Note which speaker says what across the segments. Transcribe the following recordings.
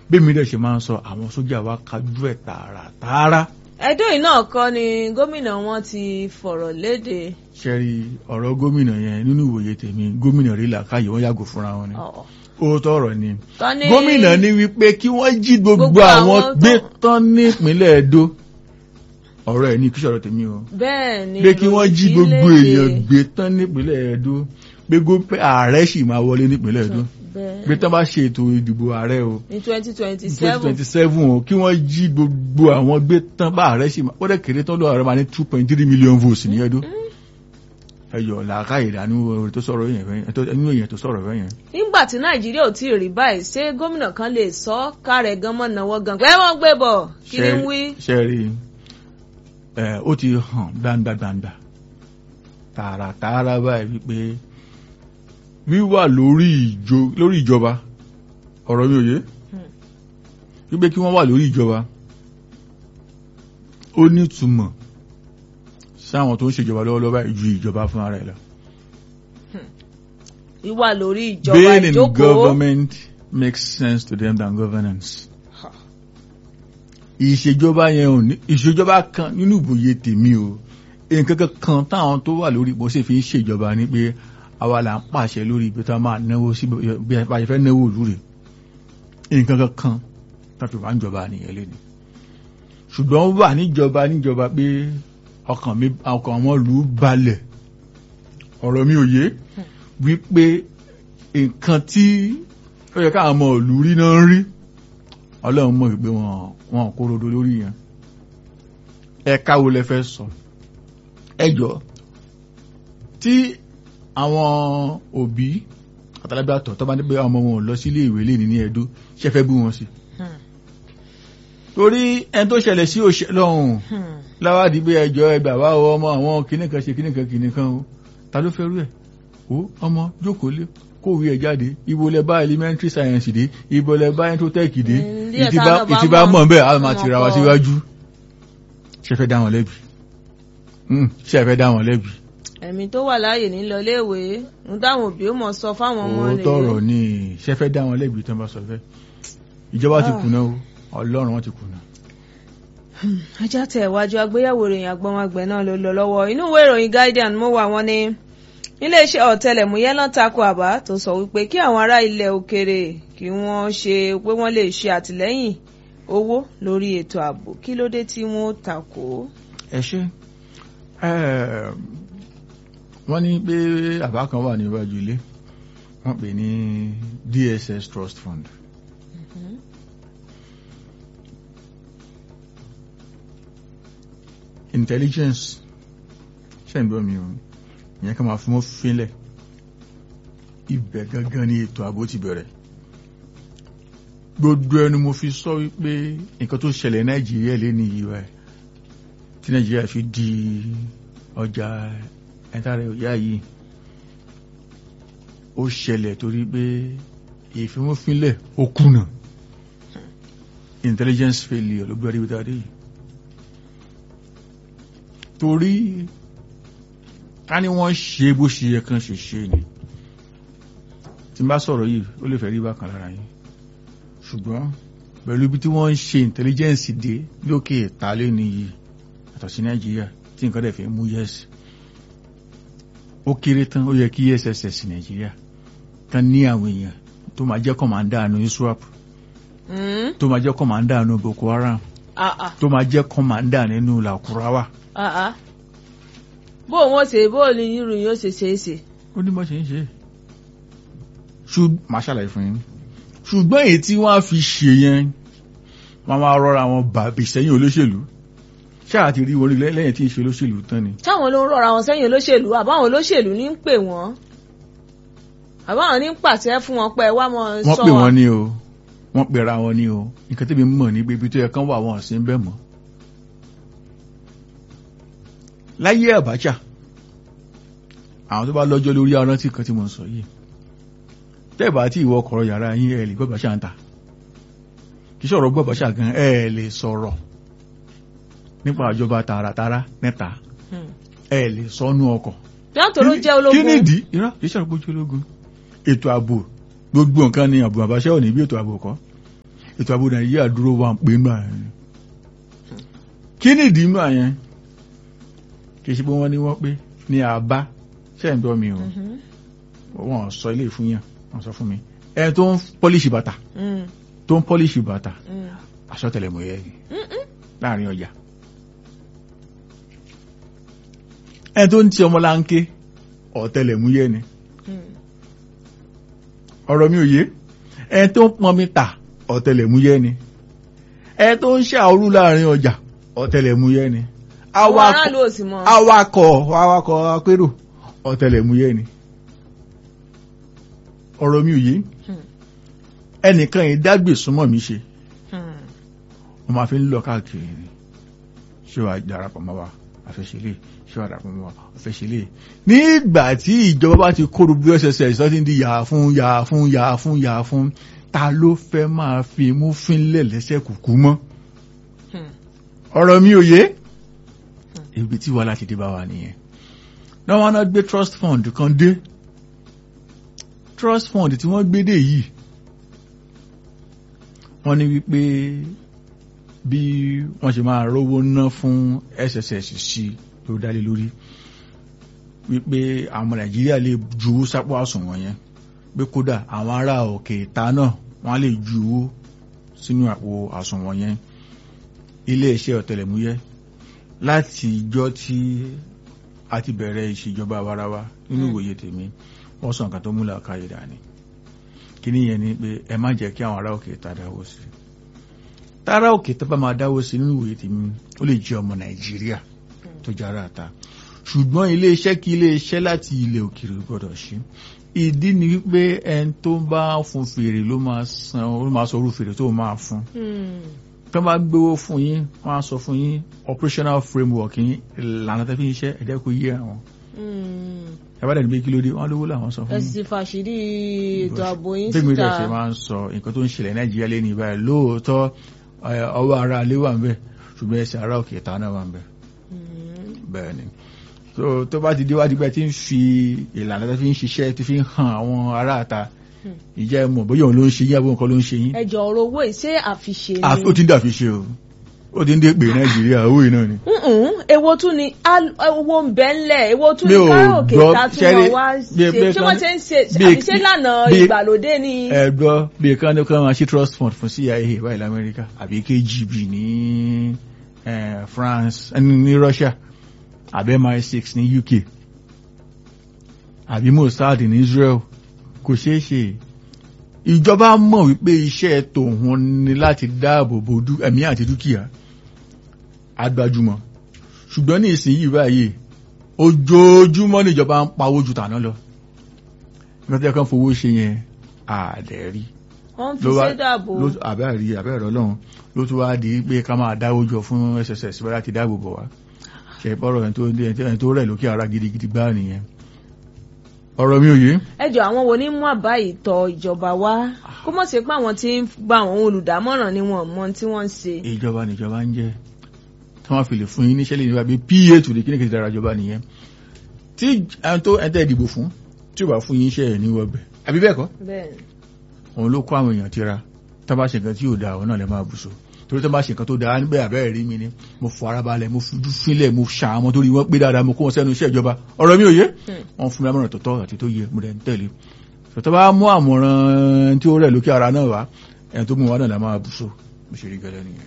Speaker 1: bí mi dẹ̀ ṣe máa ń sọ àwọn sójà wa kájú ẹ̀ tààràtààrà.
Speaker 2: Ẹdó yìí náà kọ́ ni gómìnà wọn ti fọ̀rọ̀ léde.
Speaker 1: ṣẹ́rí ọ̀rọ̀ gómìnà yẹn nínú ìwòye tèmi gómìnà rí làákàyè wọ́n yàgò fúnra wọn ni ó tọrọ ni. gómìnà ní wípé kí wọ́n jí gbogbo àwọn gbé tán nípínlẹ̀ Ẹdó ọ̀rọ̀ ẹ̀ ní kí sọ̀rọ̀ tèmi o.
Speaker 2: bẹ́ẹ̀ ni
Speaker 1: pé kí wọ́n jí gbogbo èèyàn gbé tán nípínlẹ̀ Ẹdó pé ààrẹ sì máa wọlé nípínlẹ̀ Ẹdó pé tán bá ṣe ètò ìdìbò ààrẹ o
Speaker 2: ní 2027
Speaker 1: o kí wọ́n jí gbogbo àwọn gbé tán bá ààrẹ sì máa ó dẹ̀ kéré tán lọ ààrẹ máa ní 2.3 million votes ní Ẹdó. ẹyọ làákàyè dánú tó sọ̀rọ̀ yẹn tó sọ̀rọ̀ yẹn.
Speaker 2: nígbà tí Nàìjíríà ò tí ì rí báyìí ṣé gómìnà kan lè sọ kárẹ̀ gan mọ́ náwó gan pé wọ́n gbé bọ̀ kí ni wí.
Speaker 1: ṣe rí ó ti hàn dáńdáńdá tààràtààrà báyìí wípé wíwà lórí ìjọba ọ̀rọ̀ mi ò yé wípé kí wọ́n wà lórí ìjọba ó nítumọ̀ sáwọn tó ń ṣèjọba lọ́wọ́lọ́wọ́ ju ìjọba fún ara ẹ̀ lọ.
Speaker 2: wíwà lórí ìjọba ìjókòó.
Speaker 1: being in government makes sense to them than governance. ìṣèjọba yẹn ò ní ìṣèjọba kan nínú ìbòye tèmi o nǹkan kan táwọn tó wà lórí ìbò ṣe fi ń ṣèjọba ni pé àwa là ń pàṣẹ lórí ibi tá a máa náwó sí bí a ṣe fẹ́ náwó lórí nǹkan kan tàbí wà ń jọba nìyẹn lẹ́nu ṣùgbọ́n wà níjọba pé ọkàn wọn lù ú balẹ̀ ọ̀rọ̀ mi ò yé wípé nǹkan tí ó yẹ káwọn ọmọ ìlú rí náà ń rí ọlọ́run mọ̀ wípé wọn kó rodo lórí yẹn ẹ̀ka wo lẹ fẹ́ sọ ẹjọ́ tí àwọn òbí àtàlágbàtọ̀ tó bá ní pé ọmọ wọn ò lọ sí ilé ìwé lè ní Ẹdó ṣe fẹ́ bú wọn sí torí ẹni tó ṣẹlẹ̀ sí òṣèlọ́hùn láwádìí pé ẹjọ́ ẹgbà wá ọmọ àwọn kìnnìkan ṣe kìnnìkan o ta ló fẹ́ rú ẹ̀ o ọmọ jókòó lé kówé ẹ̀ jáde ibo lẹ bá elementary science dé ibo lẹ bá intotech dé ìtìbá mọ̀ bẹ́ẹ̀ a máa tìra wa síwájú ṣe fẹ́ dá wọn lẹ́bi ṣe fẹ́ dá wọn lẹ́bi.
Speaker 2: ẹ̀mí tó wà láàyè nílọ iléèwé ń dáhùn òbí ó mọ̀ sọ fáwọn ọmọ rẹ̀.
Speaker 1: ó tọrọ ní ṣe fẹ́ dá wọn lẹ́bi tó ń bá sọ fẹ́ ìjọba ti kùnà o Ọlọ́run wọn ti kùnà.
Speaker 2: ajá tẹ̀ wájú agbéyẹ̀wò ìròyìn àgbọ̀nwàgbẹ̀ náà ló lọ lọ́wọ́ inú ìwé ìròyìn Guardian mú wà wọ́n ní iléeṣẹ́ ọ̀tẹlẹ̀múyẹ́ náà tako àbá tó sọ wípé kí àwọn ará ilẹ̀ òkèrè kí wọ́n ṣe pé wọ́n lè ṣe àtìlẹ́yìn owó lórí ètò ààbò kí ló dé tí wọ́n tako.
Speaker 1: ẹ ṣe wọ́n ní pé àbá kan wà níwájú ilé wọ́n pè ní DSS Trust Fund. Intelligence ṣe ń gbọ́ mi o ìyẹn ká máa fún mọ́ fínlẹ̀ ibẹ̀ gangan ní ètò ààbò ti bẹ̀rẹ̀ gbogbo ẹnu mo fi sọ wípé nǹkan tó ṣẹlẹ̀ Nàìjíríà lé ní ìwà ẹ̀ tí Nàìjíríà fi di ọjà ẹ̀ntàrẹ̀ òyà yìí ó ṣẹlẹ̀ torí pé ìfimúfínlẹ̀ ó kùnà intelligence failure ló gbẹ́rí wíta dé yìí torí ká ní wọ́n ṣe bó ṣe yẹ kán ṣe ṣe ni tí n bá sọ̀rọ̀ yìí ó lè fẹ́ rí bákan lára yìí ṣùgbọ́n pẹ̀lú ibi tí wọ́n ń ṣe intelligence dé lókè ìtàlẹ́ ní yìí àtọ̀ sí Nàìjíríà tí nǹkan dẹ̀ fẹ́ mú yẹ́sì ó kéré tán ó yẹ kí SSS Nàìjíríà kan ní àwọn èèyàn tó máa jẹ́ kọ̀mándà àánú ISWAP tó máa jẹ́ kọ̀mándà àánú Boko Haram tó máa jẹ́ kọ̀mándà nínú Lakurawa.
Speaker 2: bó wọn ṣe bó ní irú yóò ṣe ṣe é ṣe.
Speaker 1: ó ní bó ṣe ń ṣe máa ṣàlàyé fún yín ṣùgbọ́n èyí tí wọ́n á fi ṣe yẹn wọ́n máa rọra wọn bàbí sẹ́yìn olóṣèlú ṣáà ti rí wọlé lẹ́yìn tí ń ṣe olóṣèlú tán ni.
Speaker 2: táwọn ló ń rọra wọn sẹ́yìn olóṣèlú àbáwọn olóṣèlú ní ń pè wọ́n àbáwọn ní ń pàṣẹ fún wọn pé wá mọ́ sọ wọn.
Speaker 1: wọ́n pè wọ́n ní o wọ́n pera wọn ní o nǹkan tẹ́bi mọ̀ ní ibi tó yẹ kán wà wọn sí bẹ́ẹ̀ mọ́. láyé Abacha àwọn tó bá lọ́jọ́ lórí arántí kan tí mo ń sọ yìí tẹ́ẹ̀bà tí ìwọ kọ̀rọ̀ yàrá yín ẹ̀ lè gbọ́ Abacha ń ta kì í sọ̀rọ̀ gbọ́ Abacha gan ẹ̀ lè sọ̀rọ̀ nípa ìjọba tààràtàrà mẹ́ta ẹ̀ lè sọ́nú ọkọ̀.
Speaker 2: látòrò jẹ́ ológun
Speaker 1: kí nìdí irọ́ kì í sọ̀rọ̀ gbójú ológun ètò ààbò gbogbo nǹkan ni àbò Abacha ò ní bí ètò ààbò kọ́ ètò ààbò Nàìjíríà dúró wà ń pè nínú àyẹn kí ni ìdí nínú àyẹn kì í ṣe pé wọ́n ní wọ́n pé ní àbá ṣẹ́ ń dọ́ mi o wọ́n sọ ilé fún yàn wọ́n sọ fún mi ẹni tó ń pọ́líṣì bàtà aṣọ ọ̀tẹlẹ̀múyẹ́ ni láàrin ọjà ẹni tó ń ti ọmọláńké ọ̀tẹlẹ̀múyẹ́ ni ọ̀rọ̀ mi ò yé ẹni tó ń pọnmi tà ọ̀tẹlẹ̀múyẹ́ ni ẹni tó ń ṣàorú láàrin ọjà ọ̀tẹlẹ̀múyẹ́ ni awakọ̀ akérò ọ̀tẹlẹ̀múyẹ́ ni ọ̀rọ̀ mi ò yé ẹnìkan yìí dágbè súnmọ́ mi ṣe wọ́n máa fi ń lọ káàkiri ni ṣé wàá darapọ̀ mọ́ wa àfẹ́ṣẹ́lẹ̀ ṣé wàá darapọ̀ mọ́ wa àfẹ́ṣẹ́lẹ̀ nígbà tí ìjọba bá ti kóru bí SSS tó ti ń di yà fún ta ló fẹ́ máa fi mú fínlẹ̀ lẹ́sẹ̀ kùkú mọ́ ọ̀rọ̀ mi ò yé ibi tí wàhálà ti dé bá wa nìyẹn náà wọn náà gbé trust fund kan dé trust fund tí wọ́n gbé dé yìí wọ́n ní wípé bí wọ́n ṣe máa rówó ná fún SSS sí ló dálé lórí wípé àwọn Nàìjíríà lè ju owó sápò àsùnwọ̀n yẹn pé kódà àwọn ará òkè ìta náà wọ́n lè ju owó sínú àpò àsùnwọ̀n yẹn iléeṣẹ́ ọ̀tẹlẹ̀múyẹ́ láti ìjọ́ tí a ti bẹ̀rẹ̀ ìṣèjọba àwarawa nínú ìwòye tèmi wọ́n sọ nǹkan tó mú làákàyè dání kí ni yẹn ni pé ẹ má jẹ́ kí àwọn ará òkè ìta dáwó sí tára òkè tó bá máa dáwó sí nínú ìwòye tèmi ó lè jẹ́ ọmọ Nàìjíríà tó jára àta ṣùgbọ́n iléeṣẹ́ kí iléeṣẹ́ láti ilẹ̀ òkèèrè gbọ́dọ̀ ṣe ìdí ni wípé ẹni tó bá fún fèrè ló máa sọ orú fèrè tó máa fún tó bá gbówó fún yín wọ́n á sọ fún yín operational framework yín ìlànà tó fi ń ṣe ẹ̀dẹ́ kò yé àwọn ẹ̀bá dẹ̀ níbi kí ló dé wọ́n lówó làwọn sọ fún yín.
Speaker 2: ẹ̀sìn fàṣírí ètò ààbò yín síta.
Speaker 1: bí mi dẹ̀ ṣe máa ń sọ nǹkan tó ń ṣẹlẹ̀ Nàìjíríà lé ní ìbáyìí lóòótọ́ ọwọ́ ara alé wà ń bẹ̀ ṣùgbọ́n ẹsẹ̀ ara òkè ìta náà wà ń bẹ̀ bẹ́ẹ̀ ni tó bá ti déwádìí pé tí ń fi ìlànà tó fi ń ṣiṣẹ́ tó fi ń hàn àwọn ará àta ìjẹ́ mọ̀ bóyá òun ló ń ṣe yín àbí nǹkan ló ń ṣe yín. ẹjọ́ ọ̀rọ̀ owó ìṣe àfiṣe ni. ó ti ń dàfiṣe o ó ti ń dé pé Nàìjíríà owó yìí náà ni.
Speaker 2: èwo tún ni owó ń bẹ ńlẹ̀ èwo tún ni káròkè ta tún wọn wá ṣe ṣé wọ́n ti ń ṣe àfiṣe lànà ìgbàlódé ni. ẹ gbọ́ bí kan máa ṣe trust fund fún CIA báyìí lamẹ́ríkà àbí KGB ní France ní Russia àbí MI6 ní UK àbí Mossad ní Israel kò ṣeé ṣe ìjọba mọ̀ wípé iṣẹ́ tòun ni láti dáàbò bo ẹ̀mí àti dúkìá agbájúmọ̀ ṣùgbọ́n ní ìsinyìí báyìí ojoojúmọ́ níjọba ń pawó ju tàná lọ nígbà tí ẹ̀kan fowó ṣe yẹn àdẹ̀rí wọ́n fi ṣe dáàbò
Speaker 1: àbẹ́rẹ́ Ọlọ́run ló tún wá di pé ká máa dáwó jọ fún SSS bá láti dáàbò bò wá ṣe bọ́rọ̀ ẹni tó rẹ̀ lókè ara gidigidi gbá nìyẹn ọ̀rọ̀ mi ò yé.
Speaker 2: ẹjọ́ àwọn wo ní mú àbá ìtọ́ ìjọba wá kó mọ̀ sí pé àwọn tí ń gba àwọn olùdámọ̀ràn ni wọ́n mọ̀ tí wọ́n ń ṣe.
Speaker 1: ìjọba níjọba ń jẹ́ tí wọ́n fi lè fún yín níṣẹ́ lè níwá bí pa tó lè kí ní kí ti dára ìjọba nìyẹn tí ẹni tó ẹ̀ńtẹ́ ìdìbò fún tí ò bá fún yín iṣẹ́ ẹ̀ ní wọ́bẹ̀ àbí bẹ́ẹ̀ kọ́.
Speaker 2: bẹ́ẹ̀
Speaker 1: òun ló kó àwọn èèyàn tira tá bá ṣe nǹkan tí ò da àwọn náà lè máa bùṣọ torí tó bá ṣe nǹkan tó dáa níbẹ̀ àbẹ́rẹ́ rí mi ni mo fọ ara balẹ̀ mo fojú sílẹ̀ mo ṣà àwọn torí wọ́n pé dáadáa mo kó wọn sẹ́nu iṣẹ́ ìjọba ọ̀rọ̀ mi ò yé wọ́n fún mi lámọ̀ràn tó tọ́ àti tó yẹ mo dẹ̀ ń tẹ̀lé tó bá mú àmọ̀ràn tí ó rẹ̀ lókè ara náà wá ẹni tó mú wa náà la máa bùṣọ mo ṣe rí gẹ́lẹ́ nìyẹn.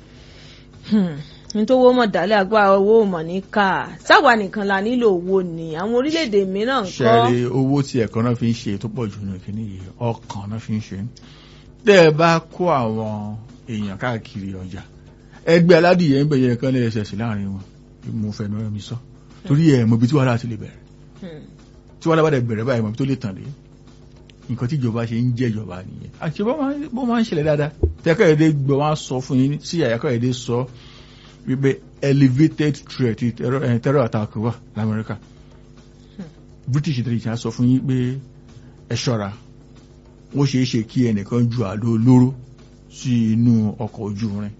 Speaker 2: nítorí owó mọ̀ dálé agbára owó mọ̀ ní ká sáwa nìkan la nílò owó ni àwọn orílẹ̀-èdè mìíràn kọ́.
Speaker 1: ṣẹ́rí owó tí ẹ̀kan náà fi ń ṣe tó pọ̀ jù nù kí nìyí ọkàn náà fi ń ṣe tẹ́ ẹ bá kó àwọn èèyàn káàkiri ọjà ẹgbẹ́ aládìyẹ ń bẹ̀yẹ kan lè ṣẹ̀ṣẹ̀ láàrin wọn mo fẹ́ mẹ́rin mi sọ torí ẹ̀ mọ̀ bí tí wàhálà ti lè bẹ̀rẹ̀ tí wàhálà bá dẹ̀ bẹ̀rẹ̀ báyìí mọ̀ bí tó lè tàn lé nǹkan tí ìjọba ṣe ń jẹ́ ìjọba nìyẹn àti bó máa ń ṣẹlẹ̀ dáadáa tẹ́kọ̀ ẹ̀dẹ́ gbọ́ wọn sọ fún yín sí àyàkọ̀ ẹ̀dẹ́ sọ wípé elevated threat terror attack wà lamẹ́ríkà British intelligence sọ fún yín pé ẹ ṣọ́ra wọ́n ṣeé ṣe kí ẹnìkan ju àdó olóró sí inú ọkọ̀ ojú irin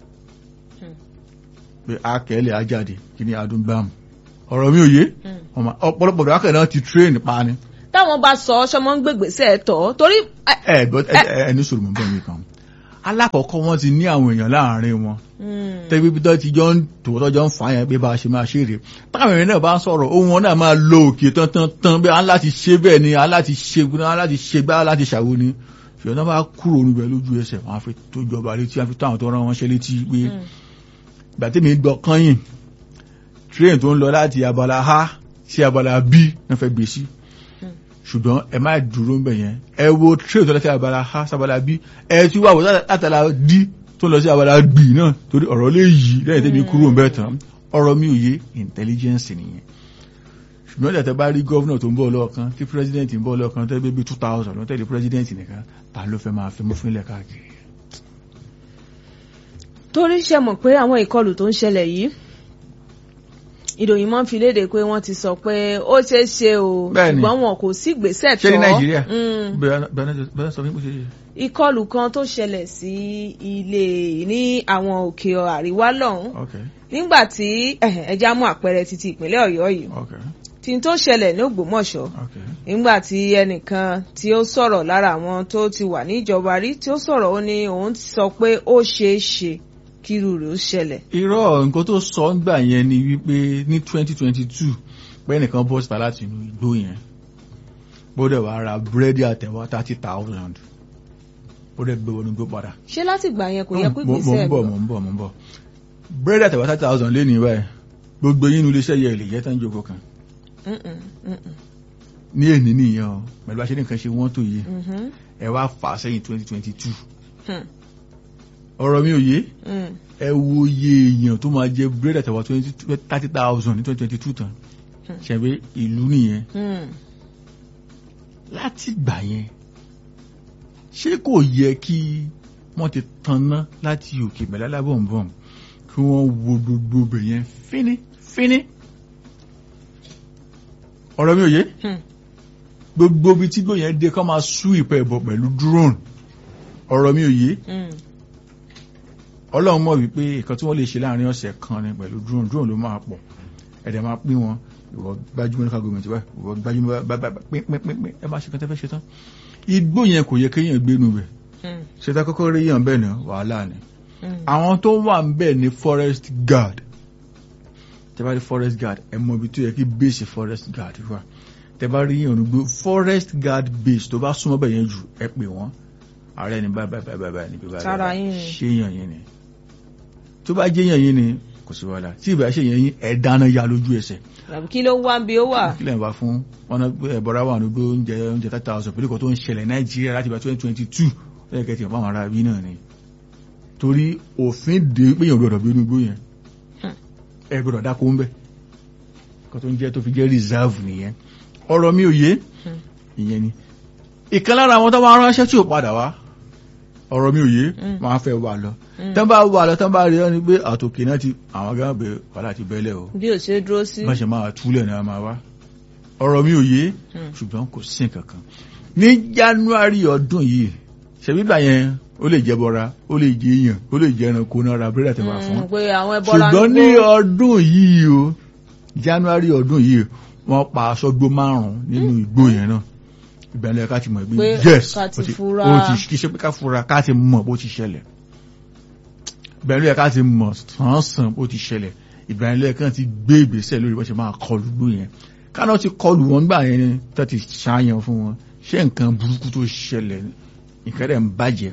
Speaker 1: pé akẹ́lẹ̀ ajáde kí ní adún bámu ọ̀rọ̀ mi ò yé ọ̀pọ̀lọpọ̀ dákẹ́ náà ti train pa ni.
Speaker 2: táwọn bá sọ ṣọmọ ń gbègbèsè ẹ̀tọ́ torí.
Speaker 1: ẹni sọ̀rọ̀ mọ́ bẹ́ẹ̀ mi kan alákọ̀ọ́kọ́ wọ́n ti ní àwọn èèyàn láàrin wọn tẹ́gbẹ́ bí tó ti jọ ń tòótọ́jọ́ ń fà yẹn pé bá a ṣe máa ṣe rè táwọn èèyàn náà bá ń sọ̀rọ̀ ohun wọn náà máa lo òkè tán bí a láti ṣe bẹ́ẹ̀ ni a láti ṣe gbá láti ṣàwo ni ṣùgbọ́n náà bá kúrò níbẹ̀ lójú ẹsẹ̀ wọn á fi tó jọba létí wọn á fi tó àwọn tó rán wọn ṣe létí pé ìgbà tí mi gbọ́ kányìn train tó ń lọ láti abala A sí abala B náà fẹ́ gbé sí ṣùgbọ́n ẹ má dúró ń bẹ̀ yẹn ẹ wo train tó lọ sí abala A sí abala B ẹ ti wá wò látara D tó lọ sí abala B náà torí ọ̀rọ̀ lè yí lẹ́yìn tẹ́bi kúrò ń bẹ̀ tán ọ̀rọ̀ mi ò yé intelligence nìyẹn ṣùgbọ́n ìdàtẹ́ bá rí gọ́vnà tó ń bọ̀ lọ́ọ̀kan tí president ń bọ̀ lọ́ọ̀kan tẹ́gbẹ́ bí 2000 ló tẹ̀lé president nìkan ta ló fẹ́ máa fi mú fúnlẹ̀ káàkiri.
Speaker 2: torí ṣe mọ̀ pé àwọn ìkọlù tó ń ṣẹlẹ̀ yìí ìròyìn máa ń fi léde pé wọ́n ti sọ pé ó ṣeé ṣe o ṣùgbọ́n wọn kò sí gbèsè tọ́.
Speaker 1: ṣé ní Nàìjíríà bẹ́ẹ̀ sọ fún mi ṣe.
Speaker 2: ìkọlù kan tó ṣẹlẹ̀ sí ilé ní àwọn òkè àríwá lọ́hùn nígbà tí ẹja mú àpẹẹrẹ títí ìpínlẹ̀ Ọ̀yọ́ yìí tí tó ṣẹlẹ̀ ní Ògbómọ̀ṣọ́ nígbà tí ẹnìkan tí ó sọ̀rọ̀ lára àwọn tó ti wà níjọba rí tí ó sọ̀rọ̀ ó ní òun ti sọ pé ó ṣeé ṣe kírú rẹ̀ ó ṣẹlẹ̀.
Speaker 1: irọ́ nǹkan tó sọ ń gbà yẹn ni wípé ní 2022 pé ẹnìkan bọ́ síta láti inú igbó yẹn bódẹ̀ wàá ra búrẹ́dì àtẹ̀wá 30,000 bódẹ̀ gbé wọnú igbó padà.
Speaker 2: ṣé láti gbà yẹn kò yẹ kó gbèsè ẹ̀
Speaker 1: gbọ́. mo ń bọ̀ búrẹ́dì àtẹ̀wá 30,000 lé ní báyìí gbogbo yín ilé iṣẹ́ yẹ lè yẹ tán jókòó kan. ní èní nìyẹn o pẹ̀lú bá ṣe ní nǹkan ṣe wọ́n tó yé ẹ wá fà sẹ́yìn 2022 ọ̀rọ̀ mi ò yé ẹ wo iye èèyàn tó máa jẹ búrẹ́dì àtẹ̀wá 30,000 ní 2022 tán ṣẹ̀wé ìlú nìyẹn láti gbà yẹn ṣé kò yẹ kí wọ́n ti tanná láti òkè mẹ́lá lábọ̀nbọ̀n kí wọ́n wo gbogbo bẹ̀ yẹn fíní ọ̀rọ̀ mi ò yé gbogbo bí tí gbò yẹn dé kọ́ máa sú ìpẹ́ ẹ̀bọ̀ pẹ̀lú drone ọ̀rọ̀ mi ò yé Ọlọ́run mọ̀ wípé nǹkan tí wọ́n lè ṣe láàrin ọ̀sẹ̀ kan ni pẹ̀lú drone ló máa pọ̀ ẹ̀dẹ̀ máa pín wọn ìwọ gbájúmọ́ nípa gómìnà tiwa ìwọ gbájúmọ́ pínpínpín ẹ máa ṣe kan tẹ́fẹ́ ṣe tán igbó yẹn kò yẹ kéèyàn gbénu bẹ̀ ṣètà kọ́kọ́ rí yàn bẹ́ẹ̀ náà wàhálà ni àwọn tó wà ń bẹ̀ ní forest guard tẹ́bá rí forest guard ẹ mọ ibi tó yẹ kí base forest guard wà tẹ́bá rí yàn gbé forest guard base tó bá súnmọ́ bẹ̀ yẹn jù ẹ pè wọ́n ààrẹ ní báyìí níbi báyìí ṣé yàn yín ni tó bá jẹ́ yàn yín ni kò sí wàhálà tí ìbá ṣe yàn yín ẹ̀ dáná ya lójú ẹsẹ̀.
Speaker 2: kí ló wá bí ó wà.
Speaker 1: kí lè wá fún wọn ẹ̀bọ̀ra wà nígbó oúnjẹ 30,000 pẹ̀lú ìkọ̀ tó ń ṣẹlẹ̀ Nàìjíríà láti bá 2022 lẹ́yìn kẹ́tì ọ̀pá àwọn ará bí náà ni torí òfin dé pé yàn gbọdọ̀ bí inú igbó yẹn ẹ gbọdọ̀ dákó ń bẹ̀ kọ́ tó ń jẹ́ tó fi jẹ́ reserve nìyẹn ọ̀rọ̀ mi ò yé ìyẹn ni ìkan lára àwọn tó máa ránṣẹ́ tí ò padà wá ọ̀rọ̀ mi ò yé máa fẹ́ wà lọ tán bá wà lọ tán bá rí ọ́ ní pé àtòkè náà ti àwọn gán bẹ wàhálà ti bẹ́lẹ̀ o
Speaker 2: bí ò ṣe dúró sí
Speaker 1: má ṣe máa túlẹ̀ náà máa wá ọ̀rọ̀ mi ò yé ṣùgbọ́n kò sí kankan ní January ọdún yìí ṣèbíbà yẹn ó lè jẹ bọra ó lè jẹ èèyàn ó lè jẹ ẹranko náà ra búrẹ́dì àti wà fún ṣùgbọ́n ní ọdún yìí o January ọdún yìí wọ́n pa aṣọ́gbó 5 nínú igbó yẹn náà ìgbàlẹ̀ ká ti mọ̀ ìgbé yes ó ti ṣe pé ká fura ká ti mọ̀ bó ti ṣẹlẹ̀ ìgbàlẹ̀ ká ti mọ̀ sàn bó ti ṣẹlẹ̀ ìgbàlẹ̀ kan ti gbé ìgbésẹ̀ lórí bó ṣe máa kọlù gbó yẹn káná ti kọlù wọn gbà yẹn tó ti ṣàyàn fún wọn ṣé nǹkan burúkú tó ṣẹlẹ̀ nǹkan rẹ̀ ń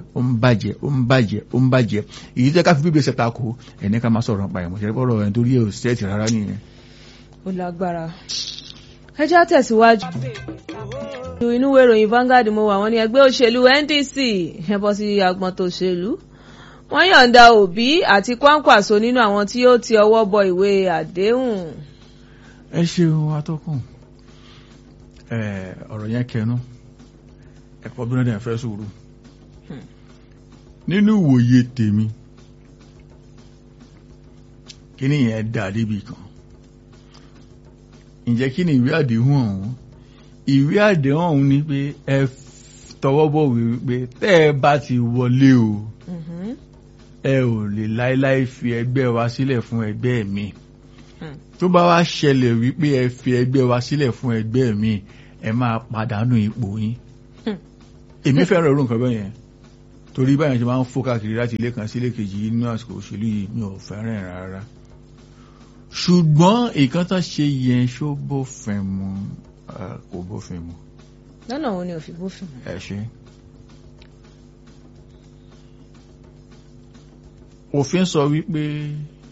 Speaker 1: bàjẹ́ èyí tẹ́ ká fi gbígbésẹ̀ tako ẹni ká máa sọ̀rọ̀ nípa ẹ̀mọ̀ ṣẹ́rẹ́ bọ́rọ̀ ẹ̀ torí ẹ̀ ò sẹ́ẹ̀tì rárá nìyẹn.
Speaker 2: ó lágbára ẹ já tẹ̀síwájú inú ìwé ìròyìn Vanguard mo wà wọ́n ní ẹgbẹ́ òṣèlú NDC ẹ bọ́ sí agbọ́n tó ṣèlú wọ́n yọ̀ǹda Obi àti Kwankwaso nínú àwọn tí ó ti ọwọ́ bọ ìwé àdéhùn.
Speaker 1: ẹ ṣeun atọ́kùn ọ̀rọ̀ yẹn kẹnu ẹ̀kọ́ bí wọ́n fẹ́ sùúrù nínú ìwòye tèmi kí ni yẹn dà débi kan ǹjẹ́ kí ni ìwé àdéhùn ọ̀hún ìwé àdéhùn ọ̀hún ni pé ẹ tọwọ́ bọ̀ wípé tẹ́ ẹ bá ti wọlé o ẹ ò lè láíláí fi ẹgbẹ́ wa sílẹ̀ fún ẹgbẹ́ mi tó bá wá ṣẹlẹ̀ wípé ẹ fi ẹgbẹ́ wa sílẹ̀ fún ẹgbẹ́ mi ẹ máa pàdánù ipò yín èmi fẹ́ràn irú nǹkan bẹ́ẹ̀ yẹn torí báyìí ṣe máa ń fò káàkiri láti ilé kan sí ilé kejì nínú àsìkò òṣèlú yìí mi ò fẹ́ràn rárá ṣùgbọ́n ìkan tán ṣe yẹn ṣó bófin mu kò bófin mu.
Speaker 2: lọ́nà wo ni ò fi bófin mu.
Speaker 1: ẹ ṣe òfin sọ wípé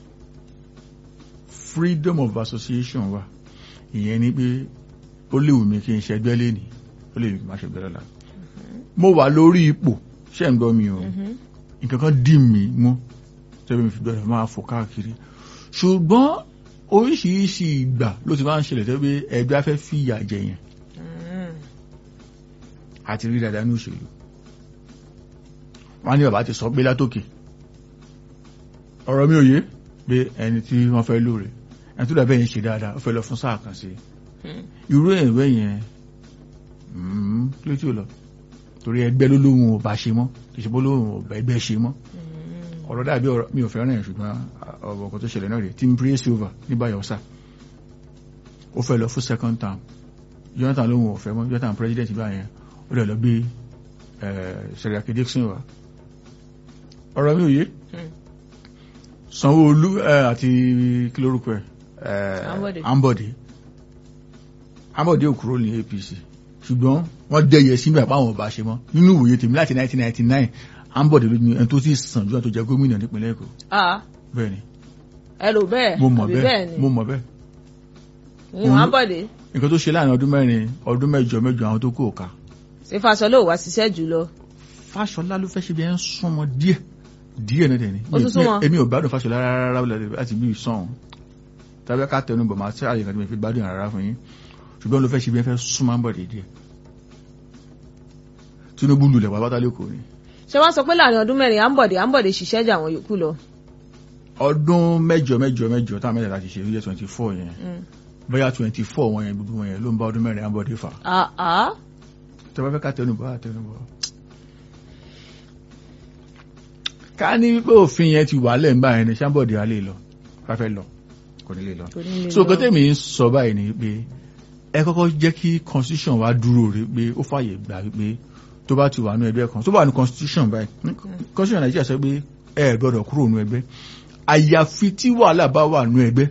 Speaker 1: freedom of association wà ìyẹn ni pé ó lè wù mí kí n ṣẹgbẹ́ lẹ́nì ó lè má ṣẹgbẹ́ lọ́la mo wà lórí ipò ṣé ń gbọ́ mi o nǹkan kan dì mí mú tẹ́bí mi fi bẹ̀rẹ̀ máa fò káàkiri ṣùgbọ́n oríṣiríṣi ìgbà ló ti máa ń ṣẹlẹ̀ tẹ́bí ẹgbẹ́ afẹ́ fìyà jẹ yẹn àti rí dáadáa ní òṣèlú wọ́n ní bàbá ti sọ pé látòkè ọ̀rọ̀ mi ò yé pé ẹni tí wọ́n fẹ́ lóore ẹni tó dàbẹ́ yẹn ṣe dáadáa ó fẹ́ lọ fún sáà kan sí irú ẹ̀wẹ́ yẹn kí ló tí ò lọ torí ẹgbẹ́ ló lóhun ò bá ṣe mọ́ ìṣẹ́bó lóhun ò bá ẹgbẹ́ ṣe mọ́ ọ̀rọ̀ dàbí ọ̀rọ̀ mi ò fẹ́ràn ẹ̀ ṣùgbọ́n ọ̀rọ̀ kan tó ṣẹlẹ̀ náà rẹ̀ tí ń pray silver ní Bayelsa ó fẹ́ lọ fún second term Jonathan lóhun ò fẹ́ mọ́ Jonathan president bá yẹn ó lè lọ gbé Seriake Dickson wá ọ̀rọ̀ mi ò yé Sanwó-Olú àti kí lórúkọ ẹ̀ Ambode òkúrò ní APC ṣùgbọ́n wọ́n dẹ́yẹ sínú àpáwọn ọba ṣe mọ́ nínú ìwòye tèmi láti 1999 Ambode ló ní ẹni tó sì sàn jù àtòjẹ gómìnà nípínlẹ̀ Èkó. bẹ́ẹ̀ ni.
Speaker 2: ẹ lò bẹ́ẹ̀
Speaker 1: mo mọ̀ bẹ́ẹ̀ mo mọ̀ bẹ́ẹ̀.
Speaker 2: ìwọ̀n Ambode.
Speaker 1: nǹkan tó ṣe láàrin ọdún mẹ́jọ àwọn tó kú òka.
Speaker 2: ṣé Fáṣọlá ò wá ṣiṣẹ́ jù lọ.
Speaker 1: Fáṣọlá ló fẹ́ ṣe bí ẹ ń súnmọ́ díẹ̀ náà dẹ̀ ni.
Speaker 2: ó tún súnmọ́.
Speaker 1: èmi ò gbádùn Fáṣọlá rárá láti bí ìsọ̀hún tàbí ká tẹnu bọ̀ máa tẹ́ àyè kan tí mo fi gbádùn rárá fún yín ṣùgbọ́n ló fẹ́ ṣe bí ẹ fẹ́ súnmọ́ Ambode díẹ̀. Tinubu lulẹ̀ pàápàá lẹ́kọ̀ọ́ ni.
Speaker 2: ṣé wọ́n sọ pé láàrin ọdún mẹ́rin Ambode ṣiṣẹ́ jà àwọn yòókù lọ.
Speaker 1: ọdún mẹ́jọ táwọn mẹ́ta láti ṣe yẹ 24 yẹn bóyá 24 wọn yẹn gbogbo wọn yẹn ló ń bá ọdún mẹ́rin Ambode fà. tẹ bá fẹ́ ká tẹnubọ̀. ká ní wípé òfin yẹn ti wà lẹ́ǹbà yẹn ni Ambode á lè lọ bá fẹ́ lọ kò ní lè lọ. so kò tẹ́mi ń sọ báyìí ni pé ẹ kọ́kọ́ jẹ́ kí constitution wa dúró rí pé ó fàyè gbà wípé tó bá ti wà nú ẹgbẹ́ kan tó bá wà ní constitution báyìí constitution Nàìjíríà sọ pé ẹ gbọ́dọ̀ kúrò nú ẹgbẹ́ àyàfi tí wàhálà bá wà nú ẹgbẹ́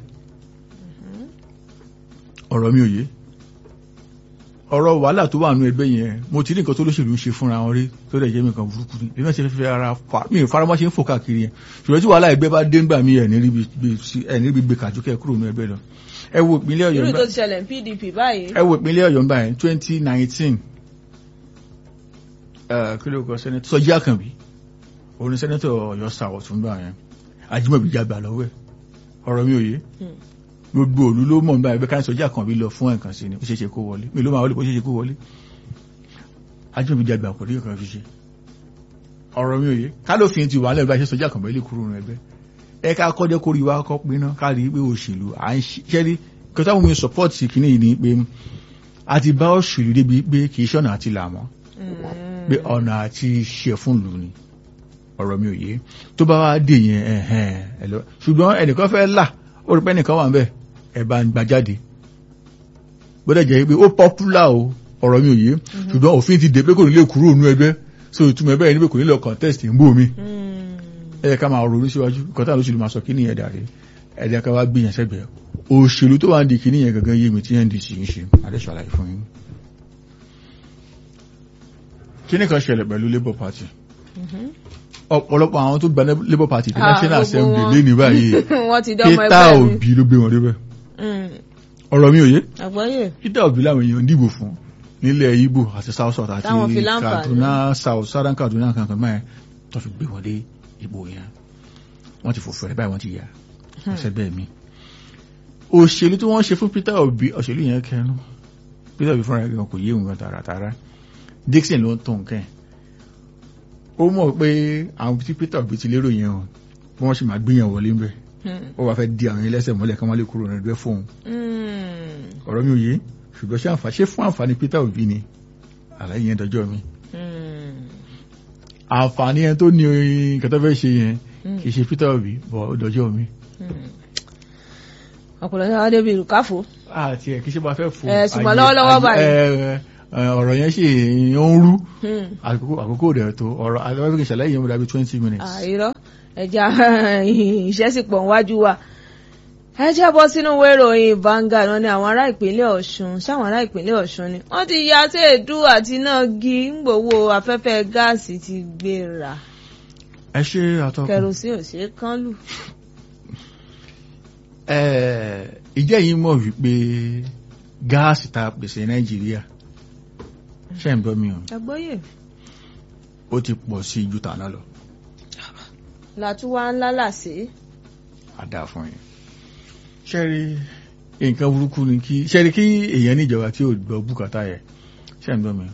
Speaker 1: ọ̀rọ̀ mi ò yé ọ̀rọ̀ wàhálà tó wà nú ẹgbẹ́ yẹn mo ti rí nǹkan tó lóṣèlú ń ṣe fúnra wọn rí tó dẹ̀ jẹ́ mi kan burúkú ni èmi náà ṣe fẹ́ ara fa mi ò faramọ́ ṣe ń fò káàkiri yẹn ṣùgbọ́n tí wàhálà ẹgbẹ́ bá dé ńgbà mi ẹ̀ ní gbé kàjúkẹ́ kúrò nú ẹgbẹ́ lọ ẹ wo ìpínlẹ̀ Ọ̀yọ́
Speaker 2: irú tó ti ṣẹlẹ̀ ní PDP báyìí.
Speaker 1: ẹ wo ìpínlẹ̀ Ọ̀yọ́ báyìí 2019 kí ló kọ sẹ́nẹ́tọ̀ Sọjí Àkànbí òun sẹ́nẹ́tọ̀ Ọ̀yọ́ South tún bá yẹn Ajímọ̀bí jágbà lọ́wọ́ ẹ̀ ọ̀rọ̀ mi ò yé gbogbo òlu ló mọ̀ nígbà ẹgbẹ́ ká Sọjí Àkànbí lọ fún ẹ̀kan sí ni ó ṣeéṣe kó wọlé mi ló máa wọlé bó ṣeéṣe kó wọlé Ajímọ̀bí jágbà kò rí nǹkan fi ṣe ọ̀rọ̀ mi ò yé ká ló fi ti wà lẹ́nu bá ṣe Sọjí Àkànbí lè kúrò nínú ẹgbẹ́ ẹ ká kọjá kórìí wa kọ́ pinná ká rí pé òṣèlú à ń ṣẹ́rí kí táwọn mi support kìíní yìí ni pé a ti bá òṣèlú débi pé kì í ṣọ̀nà àti làmọ́ pé ọ̀nà àti ṣe fún ìlú ni ọ̀rọ̀ mi ò yé tó bá wá dé yẹn ẹ lọ ṣùgbọ́n ẹnìkan fẹ́ là ó rí pé ẹnìkan wà ń bẹ̀ ẹ bá ń gbajáde gbọ́dọ̀ jẹ́ pé ó popular o ọ̀rọ̀ mi ò yé ṣùgbọ́n òfin ti dé pé kò ní lè kúrò nínú ẹgbẹ́ so ìtumọ̀ ẹgbẹ́ yẹn ni pé kò ní lọ contest ń bò mí ẹ yẹ ká máa ronú síwájú kọ́tà lóṣèlú máa sọ kí nìyẹn dàrí ẹ̀dẹ̀ ká wá gbìyàn sẹ́gbẹ̀ẹ́ òṣèlú tó wà ń di kí nìyẹn gangan yé mi tí NDC ń ṣe adéṣàlàyé fún yín. kí ni kan ṣẹlẹ̀ pẹ̀lú Labour Party ọ̀pọ̀lọpọ̀ àwọn tó gba Labour Party ní National Assembly lé ní báyìí Peter Obi ló gbé wọn débẹ̀ ọ̀rọ̀ mi ò yé Peter Obi làwọn èèyàn dìbò fún nílẹ̀ Igbo àti South South àti Kaduna South Southern Kaduna kankan máa tó fi gbé wọn dé ìbò yẹn wọ́n ti fòfò ẹ̀ báyìí wọ́n ti yà ẹsẹ̀ bẹ́ẹ̀ mi òṣèlú tí wọ́n ṣe fún Peter Obi òṣèlú yẹn kẹnu Peter Obi fúnra ẹ̀ kò yé òun tààràtààrà Dixon ló ń tó nǹkan ẹ̀ ó mọ̀ pé àwọn tí Peter Obi ti lérò yẹn hàn bí wọ́n ṣe máa gbìyàn wọlé ń bẹ̀ ó wàá fẹ́ di àwọn ẹlẹ́sẹ̀ mọ́lẹ̀ kí wọ́n lè kúrò nínú ẹgbẹ́ fóun ọ̀rọ̀ mi ò yé ṣùgbọ́n ṣé fún àǹfààní Peter Obi ni àlàyé yẹn dọjọ́ mi àǹfààní yẹn tó ní nǹkan tó fẹ́ ṣe yẹn kì í ṣe Peter Obi bọ̀ dọjọ́ mi.
Speaker 2: ọ̀pọ̀lọpọ̀ adébí ìrùkáfò.
Speaker 1: àti ẹ̀ kì í ṣe máa fẹ́ fò.
Speaker 2: ṣùgbọ́n lọ́wọ́lọ́wọ́ báyìí.
Speaker 1: ọ̀rọ̀ yẹn ṣe ń rú àkókò rẹ̀ tó ọ̀rọ̀ alẹ́wọ́n kì í ṣàlàyé yẹn mo dàbí 20 minutes.
Speaker 2: àìrọ́ ẹja iṣẹ́ sì pọ̀ níwájú wa. ẹ jẹ́ bọ́ sínú ìwé ìròyìn Vanguard wọn ni àwọn ará ìpínlẹ̀ Ọ̀ṣun sáwọn ará ìpínlẹ̀ Ọ̀ṣun ni wọ́n ti ya sí èédú àti iná gi ńgbòwó afẹ́fẹ́ gáàsì ti gbéra.
Speaker 1: ẹ ṣe àtọkùn
Speaker 2: kẹrosí ò ṣe é kán lù.
Speaker 1: ìjẹ́ yìí mọ̀ wípé gáàsì tá a pèsè Nàìjíríà ṣe ń bọ́ mi o.
Speaker 2: àgbọ́yé.
Speaker 1: ó ti pọ̀ sí ju tàná lọ.
Speaker 2: làtúwá ńlá là sí.
Speaker 1: àdá fún yín. ṣẹ́rí nǹkan burúkú ni ṣẹ́rí kí èèyàn níjọba tí ò gbọ́ bùkátà yẹ ṣe ń bọ́ mi.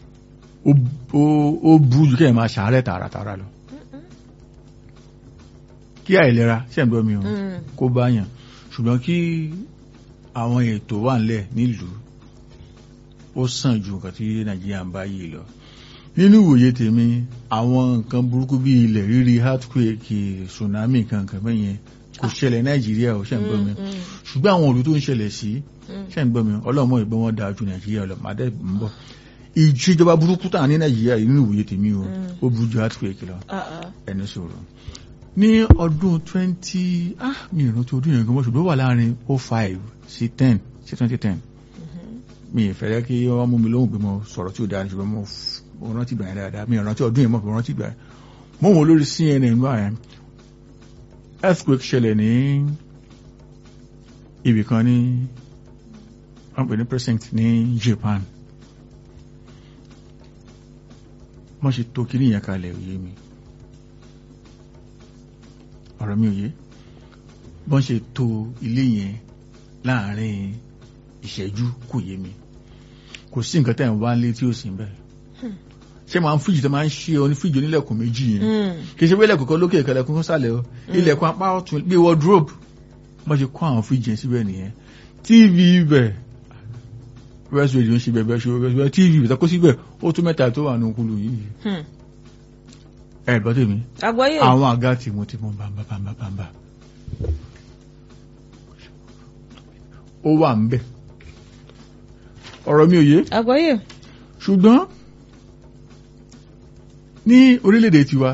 Speaker 1: ó burú ju kẹ́yìn máa ṣàárẹ̀ tààràtààrà lọ. kí àìlera ṣe ń bọ́ mi o kó bá yàn ṣùgbọ́n kí àwọn ètò wà nílẹ̀ nílùú ó sàn ju nǹkan tí Nàìjíríà ń bá yìí lọ. nínú ìwòye tèmi àwọn nǹkan burúkú bíi ilẹ̀ rírì earthquake tsunami kankan bẹ́yẹn kò ṣẹlẹ̀ Nàìjíríà ò ṣe ń gbọ́ mi ṣùgbọ́n àwọn òlù tó ń ṣẹlẹ̀ sí ṣe ń gbọ́ mi ọlọ́mọ ìgbọ́n wọn dáa ju Nàìjíríà lọ màdé ń bọ̀ ìjọba burúkú tàn ní Nàìjíríà nínú ìwòye tèmi ó burú ju earthquake lọ ẹni sọ̀rọ̀ ní ọdún 20 mi ìrántí ọdún yẹn gan ṣùgbọ́n wà láàrin 05 sí 10 sí 2010 mi ìfẹ́rẹ́ kí wọ́n mú mi lóhùn pé mo sọ̀rọ̀ tí ó dáa ṣùgbọ́n mo rántí gbà yẹn dáadáa mi ìrántí ọdún yẹn mọ̀ pé mo rántí gbà yẹn mo wò lórí CNN wà yẹn earthquake ṣẹlẹ̀ ní ibì kan ní wọ́n pè ní precinct ní Japan wọ́n ṣe tó kí níyàn kalẹ̀ òye mi ọ̀rọ̀ mi ò yé bọ́n ṣe tó ilé yẹn láàrin ìṣẹ́jú kò yé mi kò sí nǹkan tẹ̀ ń wá lé tí ó sì ń bẹ̀ ṣé máa ń fíjì tó máa ń ṣe onífíjì onílẹ̀kùn méjì yẹn kì í ṣe pé ilẹ̀kùn kan lókè ìkẹlẹ̀kùn sálẹ̀ o ilẹ̀kùn apá ọ̀tún bí wardrobe bọ́n ṣe kó àwọn fíjì yẹn síbẹ̀ nìyẹn TV ibẹ̀ west radio ń ṣe bẹ̀bẹ̀ ṣe TV ibẹ̀ tó kó síbẹ̀ ó tún mẹ́ta tó wà nù kúlù yìí ẹ̀gbọ́n tèmi àwọn àga tìmùtìmù bàmbà ó wà ń bẹ̀ ọ̀rọ̀ mi ò yé
Speaker 2: àgbọ́yé
Speaker 1: ṣùgbọ́n ní orílẹ̀-èdè tiwa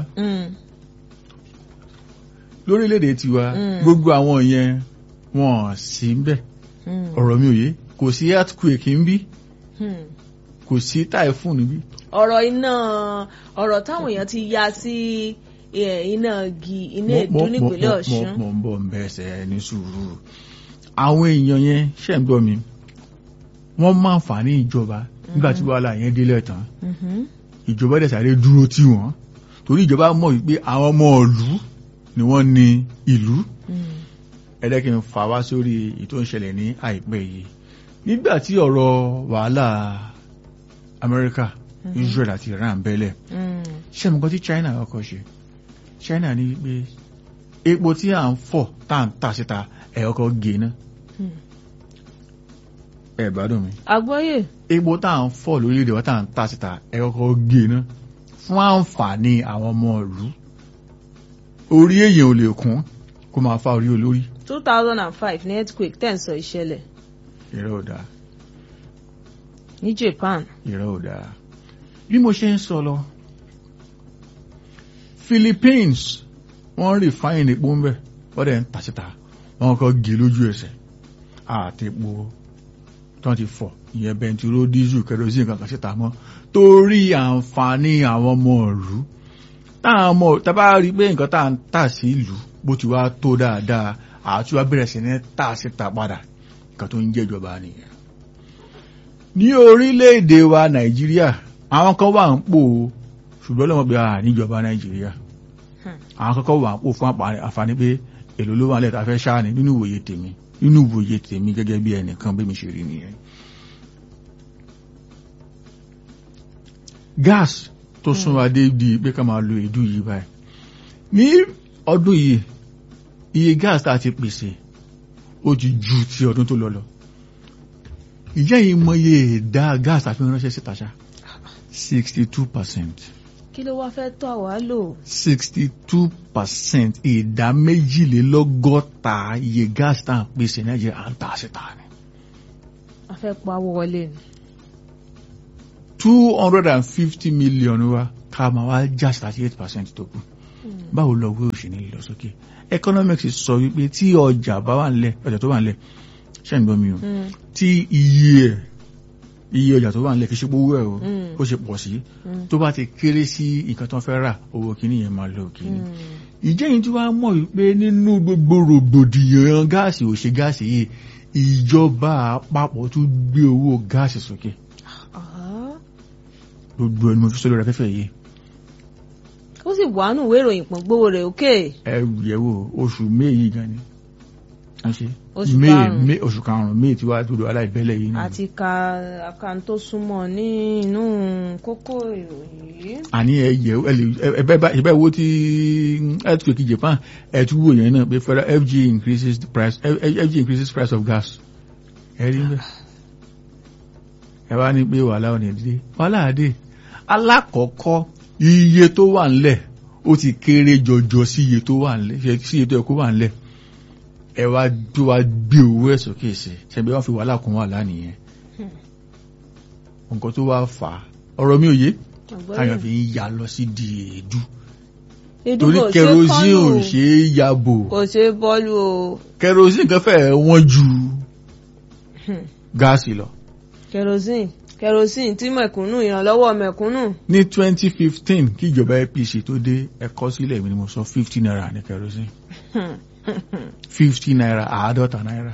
Speaker 1: lórílẹ̀-èdè tiwa gbogbo àwọn yẹn wọ́n sí ń bẹ̀ ọ̀rọ̀ mi ò yé kò sí earthquake ń bí kò sí typhoon níbí
Speaker 2: ọ̀rọ̀ táwọn èèyàn ti ya sí iná èdú nípínlẹ̀ Ọ̀ṣun.
Speaker 1: mo ń bọ̀ ń bẹ̀ẹ̀sẹ̀ ní sùúrù àwọn èèyàn yẹn ṣe ń gbọ́ mi wọ́n máa ń fà ní ìjọba nígbà tí wàhálà yẹn délẹ̀ tán ìjọba dẹ̀ sáré dúró tì wọ́n torí ìjọba mọ̀ wípé àwọn ọmọ ìlú ni wọ́n ní ìlú ẹ̀dẹ́ kí n fà wá sórí ètò ìṣẹ̀lẹ̀ ní àìpẹ́ yìí nígbà tí ọ̀rọ̀ wàhálà Amẹ́ríkà Israel àti Iran bẹ́lẹ̀ ṣé mo gbọ́ tí China ọkọ̀ ṣe China ní pé epo tí à ń fọ̀ tá à ń tà síta ẹ̀ ọkọ̀ gé ná ẹ̀ gbádùn mi.
Speaker 2: àgbọ́yé.
Speaker 1: epo tá à ń fọ̀ lórílẹ̀‐èdè wa tá à ń tà síta ẹ̀ ọkọ̀ gé ná fún àǹfààní àwọn ọmọ ìlú orí èèyàn ò lè kún kó máa fa orí olórí.
Speaker 2: 2005 ní earthquake tẹ̀ ń sọ ìṣẹ̀lẹ̀.
Speaker 1: ìrẹ́ ò dáa.
Speaker 2: ní Japan.
Speaker 1: ìrẹ́ ò dáa. bí mo ṣe ń sọ lọ Philippines wọ́n refine epo ń bẹ̀ wọ́n dẹ̀ ń tà síta wọ́n kọ́ gé lójú ẹsẹ̀ àti epo 24 ìyẹn bẹntiró diesel kerosene kankan síta mọ́ torí àǹfààní àwọn ọmọ ìlú táwọn ọmọ tábà rí pé nǹkan tá à ń tà sí ìlú bó ti wá tó dáadáa àti wá bẹ̀rẹ̀ sí ní tà síta padà nǹkan tó ń jẹ́ ìjọba nìyẹn. ní orílẹ̀-èdè wa Nàìjíríà àwọn kan wà ń pò ṣùgbọ́n lọ́mọ bí i níjọba Nàìjíríà àwọn kọ́kọ́ wà ń pò fún àǹfààní pé èlò ló wà lẹ́ta fẹ́ ṣáà ní nínú ìwòye tèmi gẹ́gẹ́ bí ẹnìkan bí mi ṣe rí nìyẹn. gas tó súnra dé di pé ká máa lo èédú yìí báyìí ní ọdún yìí iye gas tá a ti pèsè ó ti ju ti ọdún tó lọ ìjẹ́ yìí mọ iye ìdá gas àfi ránṣẹ́ síta ṣá 62%.
Speaker 2: kí ló wá fẹ́ tó àwa lò.
Speaker 1: 62% ìdá 22 iye gas tá à ń pèsè Nàìjíríà à ń tà síta ni.
Speaker 2: a fẹ́ pa wọlé ni.
Speaker 1: 250 million wa ká máa wá já 38% tó kù. Báwo lọ wé òṣì ní lọ sókè? Economics sọ wípé tí ọjà bá wà nílẹ̀, ọjà tó wà nílẹ̀, ṣé ń gbọ́ mi o, tí iye ọjà tó wà nílẹ̀ kì í ṣe gbówó ẹ̀ o, ó ṣe pọ̀ sí, tó bá ti kéré sí nǹkan tó ń fẹ́ rà, owó kìíní yẹn máa lọ kìíní. Ìjẹ́yìn tí wàá mọ̀ wípé nínú gbogbo rògbòdìyàn gáàsì ò ṣe gáàsì yìí, ìjọba àpapọ̀ tún gbé owó gáàsì sókè. Gbogbo ẹni mo fi sọ́dọ̀ rẹ̀ fẹ́fẹ́ yìí.
Speaker 2: Ó sì wà nù ìwé ìròyìn pọ̀ gbówó rẹ̀ òkè.
Speaker 1: Ẹ yẹ̀wò oṣù May yìí gan ni. Oṣù karùn-ún May tí wàá dúró aláìbẹ́lẹ̀ yìí.
Speaker 2: Àti ka tó súnmọ́ ní inú kókó ìròyìn yìí.
Speaker 1: Àní ẹ̀bẹ̀ wo ti earthquake Japan ẹ̀ tún wò yẹn náà pé federal FG increases price of gas. Ẹ rí bẹ́ẹ̀. Ẹ wá ní pé wàhálà ò ní dé. Wàhálà àdé. Alákọ̀ọ́kọ́ iye tó wà ńlẹ̀ ó ti kéré jọjọ sí iye tó wà ńlẹ̀, sí iye tó yẹ kó wà ńlẹ̀. Ẹ wá tó wá gbé owó ẹ̀ sókè sí ṣebí wọ́n fi wàhálà kún wàhálà nìyẹn. Nǹkan tó wá fà á ọ̀rọ̀ mi ò yé káyọ̀ fi ń ya lọ sí di èédú torí kerosene ò ṣe é yabò,
Speaker 2: kò ṣe é bọ́ọ̀lù o.
Speaker 1: Kerosene kan fẹ́ wọ́n ju gáàsì lọ. Kerosene tí mẹ̀kúnnù, ìrànlọ́wọ́ mẹ̀kúnnù. Ní 2015 kí ìjọba APC tó dé, ẹ̀kọ́ sílẹ̀ mi ni mo sọ 50 naira ní kerosene. 50 naira, 50 naira.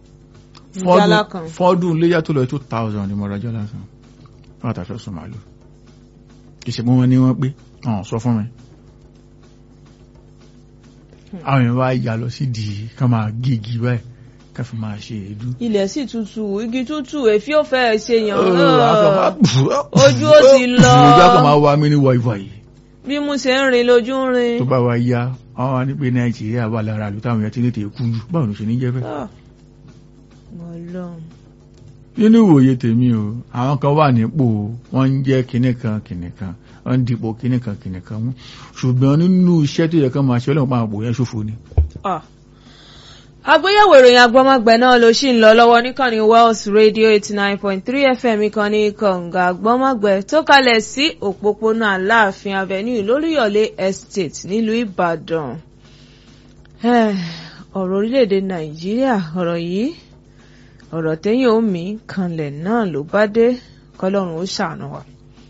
Speaker 1: Fọ́dún léyà tó lọ 2000 ni mo rajọ́ lásán. Wọ́n àtàṣọ sọ màálù. Ìṣẹ̀mú wọn ni wọ́n pé, ọ̀hún sọ fún mi. Àwọn èèyàn wá yà lọ sí di ká máa gígì báyìí ká fi máa ṣe èédú. Ilẹ̀
Speaker 2: sì tutù, igi tutù, èéfì ò fẹ́ ṣe yàn. Ojú ó ti lọ.
Speaker 1: Ojú àkọ́ máa wá mi ní wọ̀ìwọ̀ì.
Speaker 2: Bí mo ṣe ń rin lójú ń rin.
Speaker 1: Tó bá wa ya, àwọn wa ní pé Nàìjíríà wà lára àlù táwọn èèyàn ti ní tèé kú jù. Báwo ló ṣe ní jẹ́ bẹ́ẹ̀? Nínú ìwòye tèmi o, àwọn kan wà nípò wọ́n ń jẹ́ kìnìkan, wọ́n ń dipò kìnìkan mú. Ṣùgbọ́n nínú iṣẹ́ tó yẹ kán máa ṣe ọlọ́run pa àpò yẹn ṣòfò ni.
Speaker 2: Àgbéyẹ̀wò ìròyìn agbọ́mọgbẹ̀ náà ló ṣì ń lọ lọ́wọ́ níkànnì Wells Radio 89.3 FM ìkànnì kànga agbọ́mọgbẹ̀ tó kalẹ̀ sí òpópónà Aláàfin Avenue lóríyọ̀lé Estate nílùú Ìbàdàn. Ọ̀rọ̀ orílẹ̀-èdè Nàìjíríà, ọ̀rọ̀ yìí, ọ̀rọ̀ téyàn ó mí kanlẹ̀ náà ló bá dé, kọ́lọ́run ó ṣàánú wa.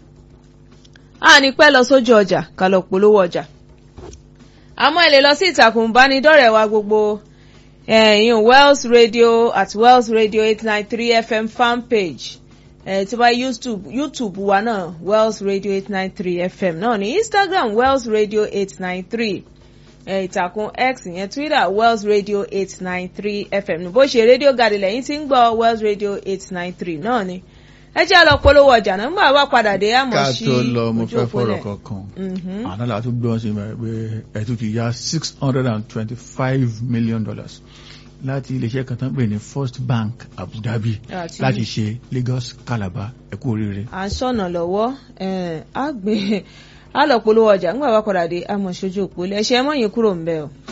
Speaker 2: A ní pẹ́ lọ sójú ọjà ká lọ polówó ọjà. Àmọ́ ẹ lè lọ sí ìtàkùn ìbánidọ́rẹ̀ẹ́ wa gbogbo ẹ̀yìn Wells Radio at Wells Radio 893 FM fan page. Tí wá YouTube wa náà Wells Radio 893 FM náà ní Instagram Wells Radio 893. Ìtàkùn X yẹn Twitter Wells Radio 893 FM. Bó ṣe rédíò gàdì lẹ́yìn tí ń gbọ́ Wells Radio 893 náà ni. Ẹ jẹ́ lọ polówó ọjà náà nígbà wá padà dé àmọ́ sí
Speaker 1: ojú òpó lẹ̀. Ká tó lọ mo fẹ́ fọ̀rọ̀ kankan. Àná la tún gbọ́n sí pé ẹ̀ tún ti yá $625 million láti iléeṣẹ́ kan tán pè ní First Bank Abu Dhabi láti ṣe Lagos Calabar ẹ̀kú oríire.
Speaker 2: À ń sọ̀nà lọ́wọ́ á lọ polówó ọjà nígbà wá padà dé àmọ́ sójú òpó lẹ̀ ṣe é mọ̀yìn kúrò ń bẹ̀ o.